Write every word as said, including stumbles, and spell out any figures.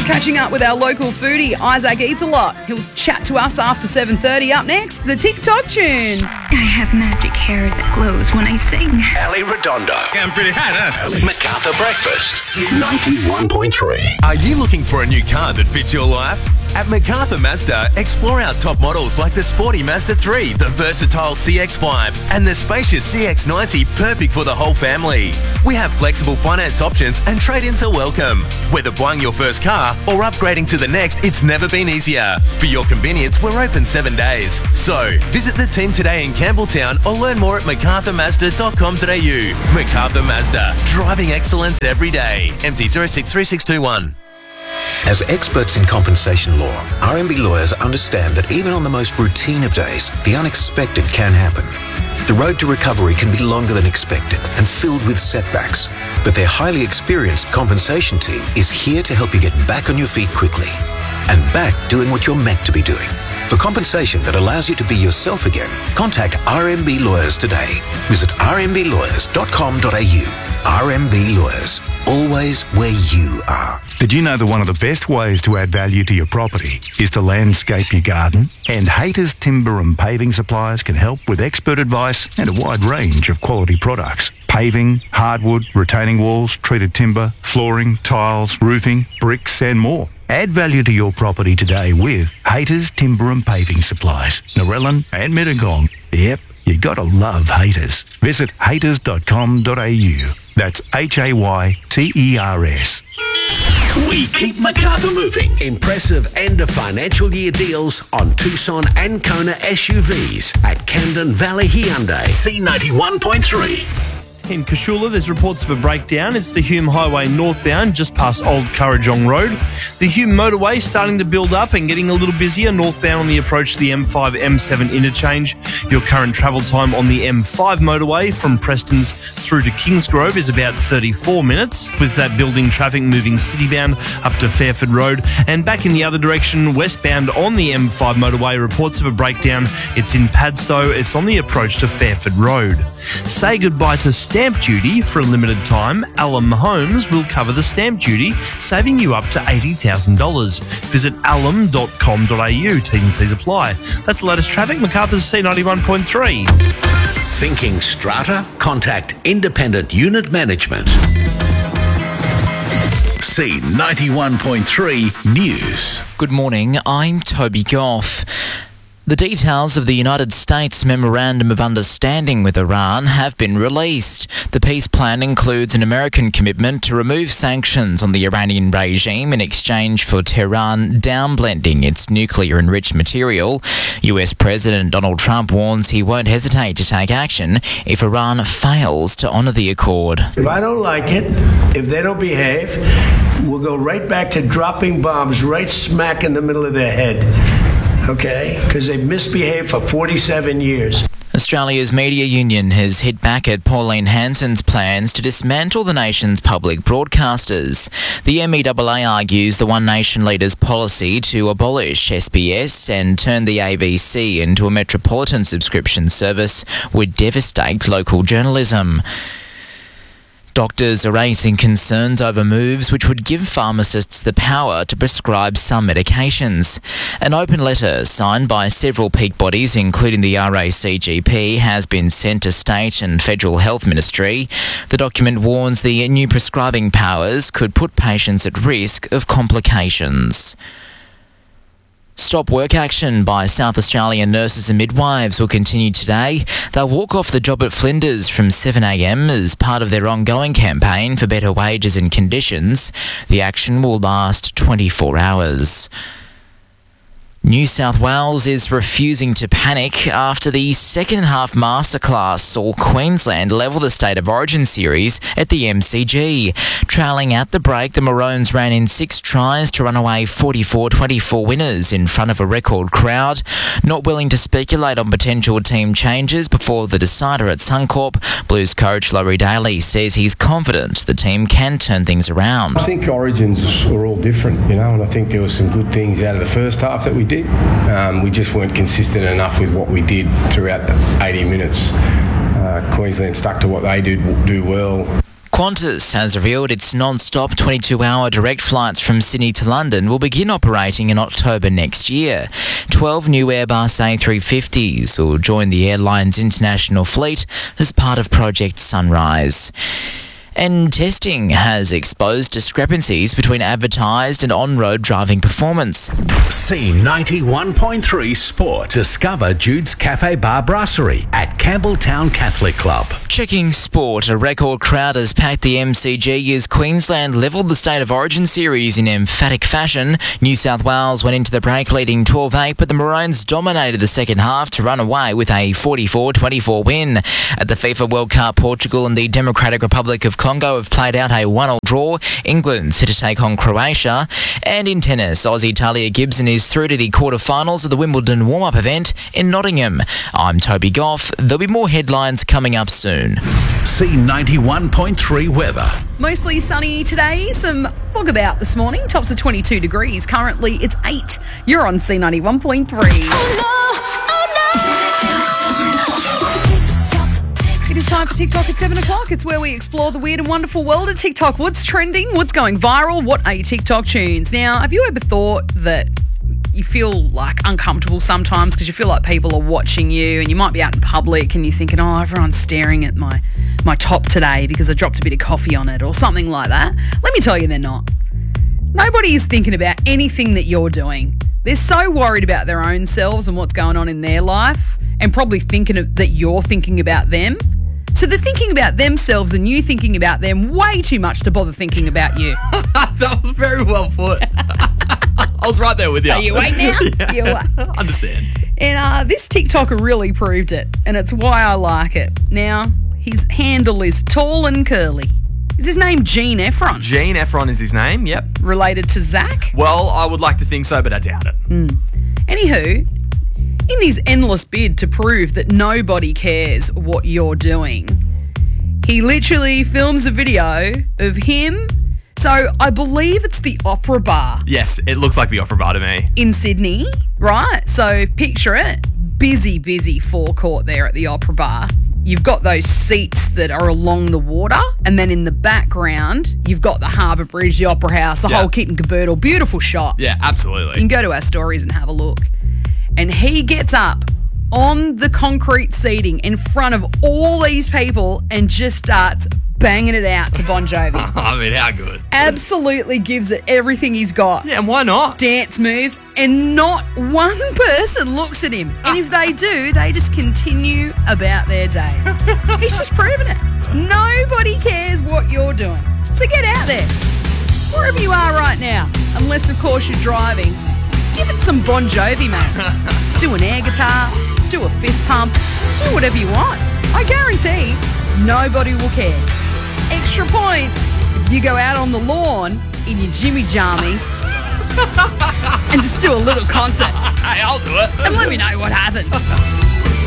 catching up with our local foodie, Isaac Eats a Lot. He'll chat to us after seven thirty. Up next, the TikTok tune. I have magic hair that glows when I sing. Ali Redondo. Getting pretty hot, huh? MacArthur Breakfast. ninety-one point three. Are you looking for a new car that fits your life? At MacArthur Mazda, explore our top models like the sporty Mazda three, the versatile C X five, and the spacious C X ninety, perfect for the whole family. We have flexible finance options and trade-ins are welcome. Whether buying your first car or upgrading to the next, it's never been easier. For your convenience, we're open seven days. So, visit the team today in Campbelltown or learn more at macarthur mazda dot com dot a u. MacArthur Mazda, driving excellence every day. M T zero six three six two one. As experts in compensation law, R M B lawyers understand that even on the most routine of days, the unexpected can happen. The road to recovery can be longer than expected and filled with setbacks, but their highly experienced compensation team is here to help you get back on your feet quickly and back doing what you're meant to be doing. For compensation that allows you to be yourself again, contact R M B Lawyers today. Visit r m b lawyers dot com dot a u. R M B Lawyers, always where you are. Did you know that one of the best ways to add value to your property is to landscape your garden? And Haters Timber and Paving Suppliers can help with expert advice and a wide range of quality products. Paving, hardwood, retaining walls, treated timber, flooring, tiles, roofing, bricks and more. Add value to your property today with Haters Timber and Paving Supplies, Narellan and Mittagong. Yep, you gotta love Haters. Visit haters dot com dot a u. That's H A Y T E R S. We keep MacArthur moving. Impressive end of financial year deals on Tucson and Kona S U Vs at Camden Valley Hyundai. C ninety-one point three. In Cashula, there's reports of a breakdown. It's the Hume Highway northbound, just past Old Currajong Road. The Hume motorway starting to build up and getting a little busier northbound on the approach to the M five M seven interchange. Your current travel time on the M five motorway from Preston's through to Kingsgrove is about thirty-four minutes, with that building traffic moving citybound up to Fairford Road. And back in the other direction, westbound on the M five motorway, reports of a breakdown. It's in Padstow. It's on the approach to Fairford Road. Say goodbye to stamp duty for a limited time. Alum Homes will cover the stamp duty, saving you up to eighty thousand dollars. Visit alum dot com dot a u. T's and C's apply. That's the latest traffic. MacArthur's C ninety-one point three. Thinking strata? Contact Independent Unit Management. C ninety-one point three News. Good morning, I'm Toby Goff. The details of the United States Memorandum of Understanding with Iran have been released. The peace plan includes an American commitment to remove sanctions on the Iranian regime in exchange for Tehran downblending its nuclear-enriched material. U S President Donald Trump warns he won't hesitate to take action if Iran fails to honour the accord. If I don't like it, if they don't behave, we'll go right back to dropping bombs right smack in the middle of their head. Okay, because they've misbehaved for forty-seven years. Australia's media union has hit back at Pauline Hanson's plans to dismantle the nation's public broadcasters. The M E A A argues the One Nation leader's policy to abolish S B S and turn the A B C into a metropolitan subscription service would devastate local journalism. Doctors are raising concerns over moves which would give pharmacists the power to prescribe some medications. An open letter signed by several peak bodies, including the R A C G P, has been sent to State and Federal Health Ministry. The document warns the new prescribing powers could put patients at risk of complications. Stop work action by South Australian nurses and midwives will continue today. They'll walk off the job at Flinders from seven a m as part of their ongoing campaign for better wages and conditions. The action will last twenty-four hours. New South Wales is refusing to panic after the second half masterclass saw Queensland level the State of Origin series at the M C G. Trailing at the break, the Maroons ran in six tries to run away forty-four twenty-four winners in front of a record crowd. Not willing to speculate on potential team changes before the decider at Suncorp, Blues coach Laurie Daly says he's confident the team can turn things around. I think Origins were all different, you know, and I think there were some good things out of the first half that we did. Um, we just weren't consistent enough with what we did throughout the eighty minutes. Uh, Queensland stuck to what they do, do well. Qantas has revealed its non-stop twenty-two hour direct flights from Sydney to London will begin operating in October next year. twelve new Airbus A three fifties will join the airline's international fleet as part of Project Sunrise. And testing has exposed discrepancies between advertised and on-road driving performance. C ninety-one point three Sport. Discover Jude's Cafe Bar Brasserie at Campbelltown Catholic Club. Checking sport, a record crowd has packed the M C G as Queensland levelled the State of Origin series in emphatic fashion. New South Wales went into the break leading twelve eight, but the Maroons dominated the second half to run away with a forty-four twenty-four win. At the FIFA World Cup, Portugal and the Democratic Republic of Congo have played out a one-all draw. England's set to take on Croatia. And in tennis, Aussie Talia Gibson is through to the quarterfinals of the Wimbledon warm-up event in Nottingham. I'm Toby Goff. There'll be more headlines coming up soon. C ninety-one point three weather. Mostly sunny today, some fog about this morning. Tops of twenty-two degrees. Currently it's eight. You're on C ninety-one point three. Oh no, oh no. It is time for TikTok at seven o'clock. It's where we explore the weird and wonderful world of TikTok. What's trending? What's going viral? What are your TikTok tunes? Now, have you ever thought that you feel like uncomfortable sometimes because you feel like people are watching you, and you might be out in public and you're thinking, oh, everyone's staring at my, my top today because I dropped a bit of coffee on it or something like that? Let me tell you, they're not. Nobody is thinking about anything that you're doing. They're so worried about their own selves and what's going on in their life, and probably thinking of, that you're thinking about them. So they're thinking about themselves and you thinking about them way too much to bother thinking about you. That was very well put. I was right there with you. Are you awake now? Yeah. You awake. Understand. And uh, this TikToker really proved it, and it's why I like it. Now, his handle is Tall and Curly. Is his name Gene Efron? Gene Efron is his name, yep. Related to Zach? Well, I would like to think so, but I doubt it. Mm. Anywho, in his endless bid to prove that nobody cares what you're doing, he literally films a video of him. So I believe it's the Opera Bar. Yes, it looks like the Opera Bar to me. In Sydney, right? So picture it. Busy, busy forecourt there at the Opera Bar. You've got those seats that are along the water, and then in the background, you've got the Harbour Bridge, the Opera House, the yeah. whole kit and caboodle. Beautiful shot. Yeah, absolutely. You can go to our stories and have a look. And he gets up on the concrete seating in front of all these people and just starts banging it out to Bon Jovi. I mean, how good? Absolutely gives it everything he's got. Yeah, and why not? Dance moves, and not one person looks at him. And if they do, they just continue about their day. He's just proven it. Nobody cares what you're doing. So get out there, wherever you are right now, unless, of course, you're driving. Give it some Bon Jovi, mate. Do an air guitar, do a fist pump, do whatever you want. I guarantee nobody will care. Extra points if you go out on the lawn in your Jimmy Jammies and just do a little concert. Hey, I'll do it. And let me know what happens.